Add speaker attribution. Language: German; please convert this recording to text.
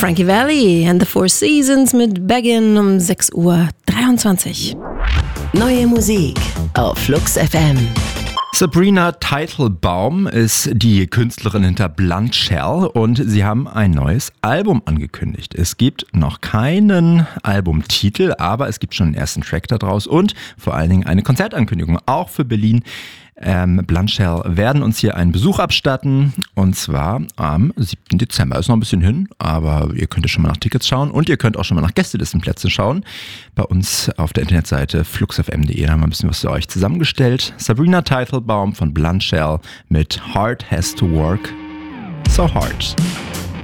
Speaker 1: Frankie Valli and the Four Seasons mit Beggin um 6:23 Uhr.
Speaker 2: Neue Musik auf Flux FM.
Speaker 3: Sabrina Teitelbaum ist die Künstlerin hinter Blunt Shell und sie haben ein neues Album angekündigt. Es gibt noch keinen Albumtitel, aber es gibt schon einen ersten Track daraus und vor allen Dingen eine Konzertankündigung, auch für Berlin. Blunt Shell werden uns hier einen Besuch abstatten und zwar am 7. Dezember. Ist noch ein bisschen hin, aber ihr könnt ja schon mal nach Tickets schauen und ihr könnt auch schon mal nach Gästelistenplätzen schauen. Bei uns auf der Internetseite fluxfm.de haben wir ein bisschen was für euch zusammengestellt. Sabrina Teitelbaum von Blunt Shell mit Heart Has to Work So Hard.